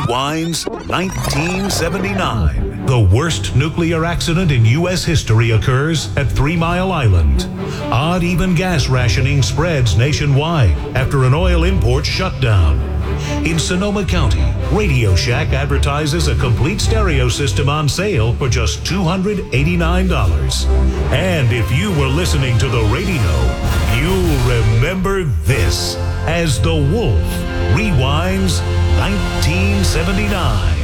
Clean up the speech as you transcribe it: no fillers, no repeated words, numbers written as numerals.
Rewinds 1979. The worst nuclear accident in U.S. history occurs at 3 Mile Island. Odd even gas rationing spreads nationwide after an oil import shutdown. In Sonoma County, Radio Shack advertises a complete stereo system on sale for just $289. And if you were listening to the radio, you'll remember this as The Wolf Rewinds 1979.